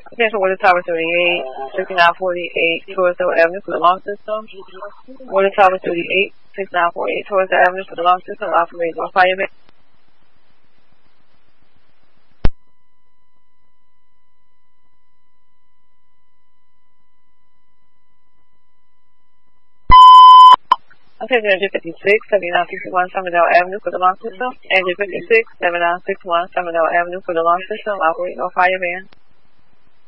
Attention, Water Tower 38, 6948 towards the Avenue for the launch system. Water Tower 38, 6948 towards the Avenue for the launch system. Operate on Fireman. Attention, Engine 56, 7961 Summerdale Avenue for the launch system. Engine 56, 7961 Summerdale Avenue for the launch system. Operate on Fireman.